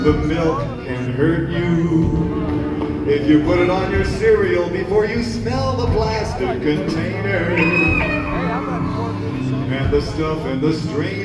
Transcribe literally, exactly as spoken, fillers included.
The milk can hurt you if you put it on your cereal before you smell the plastic container. And the stuff in the strainer